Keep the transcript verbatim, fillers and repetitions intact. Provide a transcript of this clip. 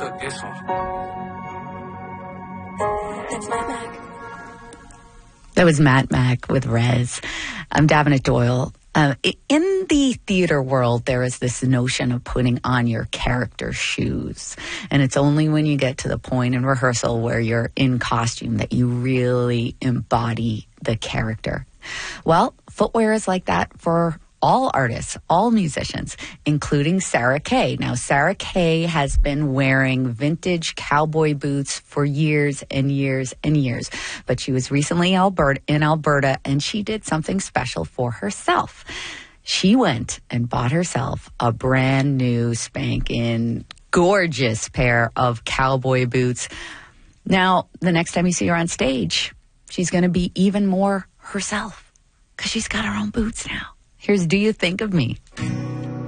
cook this one. That's Matt Mac. That was Matt Mac with Rez. I'm Davenant Doyle. Uh, in the theater world, there is this notion of putting on your character's shoes. And it's only when you get to the point in rehearsal where you're in costume that you really embody the character. Well, footwear is like that for all artists, all musicians, including Sarah Kay. Now, Sarah Kay has been wearing vintage cowboy boots for years and years and years. But she was recently Alberta, in Alberta, and she did something special for herself. She went and bought herself a brand new spanking gorgeous pair of cowboy boots. Now, the next time you see her on stage, she's going to be even more herself because she's got her own boots now. Here's Do You Think of Me?